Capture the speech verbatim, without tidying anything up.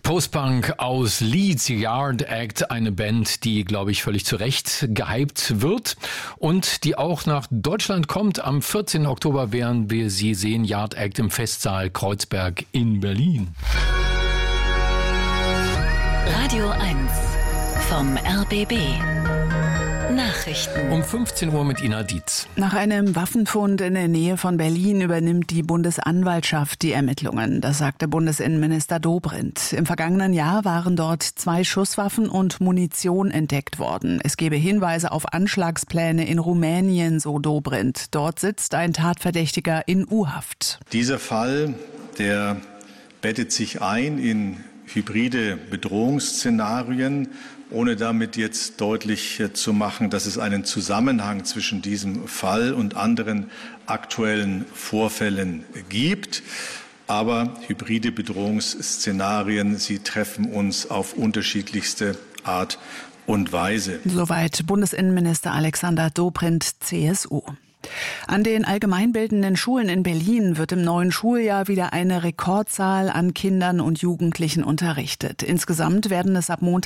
Postpunk aus Leeds, Yard Act, eine Band, die, glaube ich, völlig zu Recht gehypt wird und die auch nach Deutschland kommt. Am vierzehnten Oktober werden wir sie sehen, Yard Act im Festsaal Kreuzberg in Berlin. Radio eins vom R B B. Nachrichten. Um fünfzehn Uhr mit Ina Dietz. Nach einem Waffenfund in der Nähe von Berlin übernimmt die Bundesanwaltschaft die Ermittlungen. Das sagte Bundesinnenminister Dobrindt. Im vergangenen Jahr waren dort zwei Schusswaffen und Munition entdeckt worden. Es gebe Hinweise auf Anschlagspläne in Rumänien, so Dobrindt. Dort sitzt ein Tatverdächtiger in U-Haft. Dieser Fall, der bettet sich ein in hybride Bedrohungsszenarien, ohne damit jetzt deutlich zu machen, dass es einen Zusammenhang zwischen diesem Fall und anderen aktuellen Vorfällen gibt. Aber hybride Bedrohungsszenarien, sie treffen uns auf unterschiedlichste Art und Weise. Soweit Bundesinnenminister Alexander Dobrindt, C S U. An den allgemeinbildenden Schulen in Berlin wird im neuen Schuljahr wieder eine Rekordzahl an Kindern und Jugendlichen unterrichtet. Insgesamt werden es ab Montag